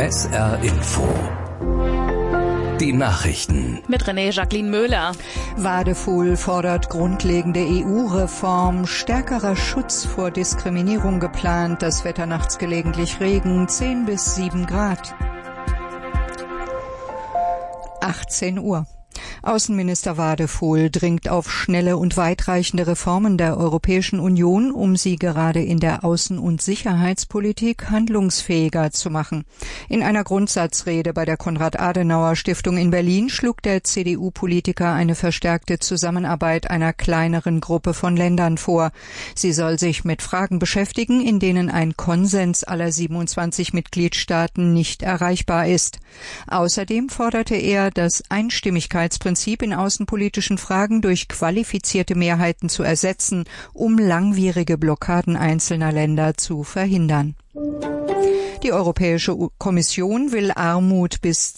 SR Info. Die Nachrichten. Mit René-Jacqueline Möhler. Wadefuhl fordert grundlegende EU-Reform, stärkerer Schutz vor Diskriminierung geplant, das Wetter nachts gelegentlich Regen, 10 bis 7 Grad. 18 Uhr. Außenminister Wadefuhl dringt auf schnelle und weitreichende Reformen der Europäischen Union, um sie gerade in der Außen- und Sicherheitspolitik handlungsfähiger zu machen. In einer Grundsatzrede bei der Konrad-Adenauer-Stiftung in Berlin schlug der CDU-Politiker eine verstärkte Zusammenarbeit einer kleineren Gruppe von Ländern vor. Sie soll sich mit Fragen beschäftigen, in denen ein Konsens aller 27 Mitgliedstaaten nicht erreichbar ist. Außerdem forderte er, das Einstimmigkeitsprinzip in außenpolitischen Fragen durch qualifizierte Mehrheiten zu ersetzen, um langwierige Blockaden einzelner Länder zu verhindern. Die Europäische Kommission will Armut bis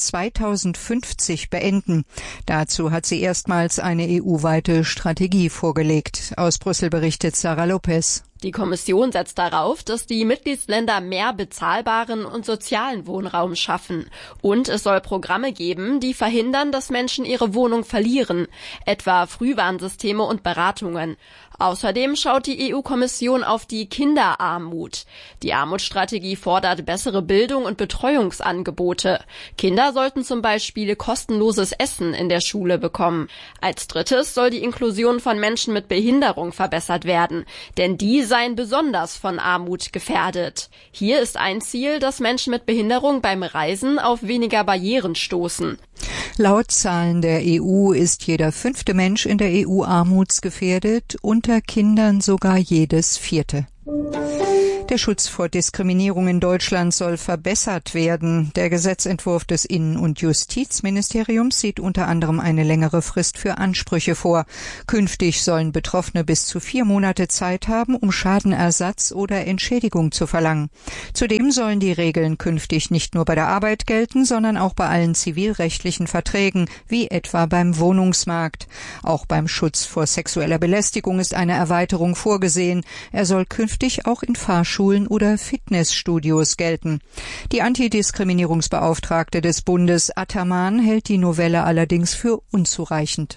2050 beenden. Dazu hat sie erstmals eine EU-weite Strategie vorgelegt. Aus Brüssel berichtet Sarah Lopez. Die Kommission setzt darauf, dass die Mitgliedsländer mehr bezahlbaren und sozialen Wohnraum schaffen. Und es soll Programme geben, die verhindern, dass Menschen ihre Wohnung verlieren, etwa Frühwarnsysteme und Beratungen. Außerdem schaut die EU-Kommission auf die Kinderarmut. Die Armutsstrategie fordert bessere Bildung und Betreuungsangebote. Kinder sollten zum Beispiel kostenloses Essen in der Schule bekommen. Als drittes soll die Inklusion von Menschen mit Behinderung verbessert werden, denn die seien besonders von Armut gefährdet. Hier ist ein Ziel, dass Menschen mit Behinderung beim Reisen auf weniger Barrieren stoßen. Laut Zahlen der EU ist jeder 5. Mensch in der EU armutsgefährdet, unter Kindern sogar jedes 4. Der Schutz vor Diskriminierung in Deutschland soll verbessert werden. Der Gesetzentwurf des Innen- und Justizministeriums sieht unter anderem eine längere Frist für Ansprüche vor. Künftig sollen Betroffene bis zu 4 Monate Zeit haben, um Schadenersatz oder Entschädigung zu verlangen. Zudem sollen die Regeln künftig nicht nur bei der Arbeit gelten, sondern auch bei allen zivilrechtlichen Verträgen, wie etwa beim Wohnungsmarkt. Auch beim Schutz vor sexueller Belästigung ist eine Erweiterung vorgesehen. Er soll künftig auch in Fahrschulen oder Fitnessstudios gelten. Die Antidiskriminierungsbeauftragte des Bundes Ataman hält die Novelle allerdings für unzureichend.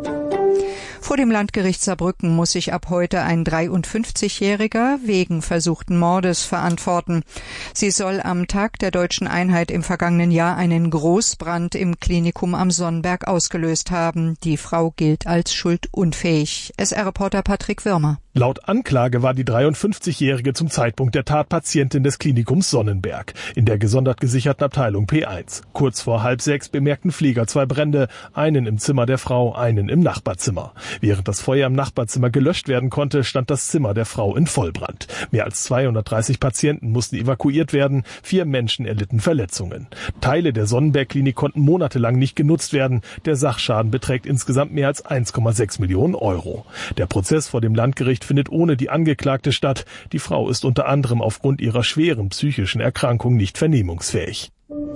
Vor dem Landgericht Saarbrücken muss sich ab heute ein 53-Jähriger wegen versuchten Mordes verantworten. Sie soll am Tag der Deutschen Einheit im vergangenen Jahr einen Großbrand im Klinikum am Sonnenberg ausgelöst haben. Die Frau gilt als schuldunfähig. SR-Reporter Patrick Würmer. Laut Anklage war die 53-Jährige zum Zeitpunkt der Tat Patientin des Klinikums Sonnenberg in der gesondert gesicherten Abteilung P1. Kurz vor 5:30 bemerkten Pfleger 2 Brände, einen im Zimmer der Frau, einen im Nachbarzimmer. Während das Feuer im Nachbarzimmer gelöscht werden konnte, stand das Zimmer der Frau in Vollbrand. Mehr als 230 Patienten mussten evakuiert werden, 4 Menschen erlitten Verletzungen. Teile der Sonnenberg-Klinik konnten monatelang nicht genutzt werden. Der Sachschaden beträgt insgesamt mehr als 1,6 Millionen Euro. Der Prozess vor dem Landgericht findet ohne die Angeklagte statt. Die Frau ist unter anderem aufgrund ihrer schweren psychischen Erkrankung nicht vernehmungsfähig.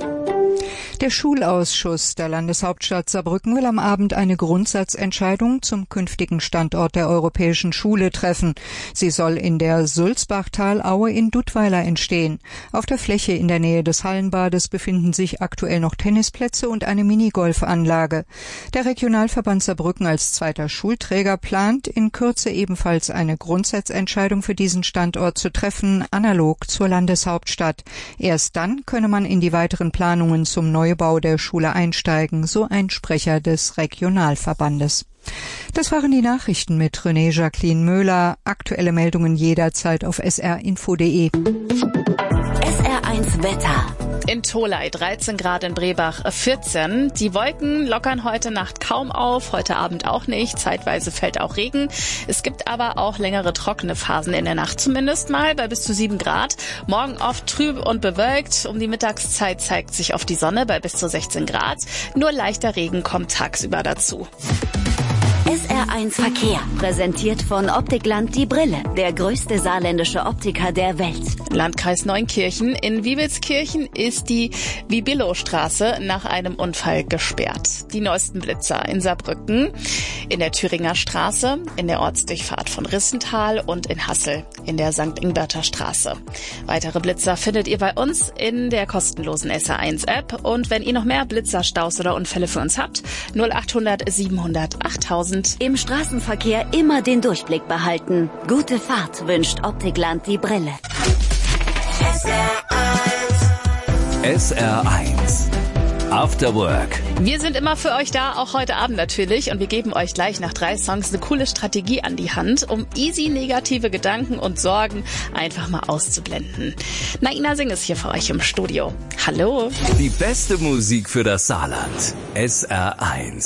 Der Schulausschuss der Landeshauptstadt Saarbrücken will am Abend eine Grundsatzentscheidung zum künftigen Standort der Europäischen Schule treffen. Sie soll in der Sulzbachtalaue in Duttweiler entstehen. Auf der Fläche in der Nähe des Hallenbades befinden sich aktuell noch Tennisplätze und eine Minigolfanlage. Der Regionalverband Saarbrücken als zweiter Schulträger plant, in Kürze ebenfalls eine Grundsatzentscheidung für diesen Standort zu treffen, analog zur Landeshauptstadt. Erst dann könne man in die weiteren Planungen zum Neubau der Schule einsteigen, so ein Sprecher des Regionalverbandes. Das waren die Nachrichten mit René-Jacqueline Möhler. Aktuelle Meldungen jederzeit auf srinfo.de. SR1 Wetter. In Tholey 13 Grad, in Brebach 14. Die Wolken lockern heute Nacht kaum auf, heute Abend auch nicht. Zeitweise fällt auch Regen. Es gibt aber auch längere trockene Phasen in der Nacht zumindest mal bei bis zu 7 Grad. Morgen oft trüb und bewölkt. Um die Mittagszeit zeigt sich oft die Sonne bei bis zu 16 Grad. Nur leichter Regen kommt tagsüber dazu. SR1 Verkehr, präsentiert von Optikland die Brille, der größte saarländische Optiker der Welt. Landkreis Neunkirchen. In Wiebelskirchen ist die Wibilowstraße nach einem Unfall gesperrt. Die neuesten Blitzer in Saarbrücken, in der Thüringer Straße, in der Ortsdurchfahrt von Rissenthal und in Hassel in der St. Ingberter Straße. Weitere Blitzer findet ihr bei uns in der kostenlosen SR1-App. Und wenn ihr noch mehr Blitzer, Staus oder Unfälle für uns habt, 0800 700 8000. Im Straßenverkehr immer den Durchblick behalten. Gute Fahrt wünscht Optikland die Brille. SR1 After Work. Wir sind immer für euch da, auch heute Abend natürlich. Und wir geben euch gleich nach 3 Songs eine coole Strategie an die Hand, um easy negative Gedanken und Sorgen einfach mal auszublenden. Naina Singh ist hier für euch im Studio. Hallo. Die beste Musik für das Saarland. SR1.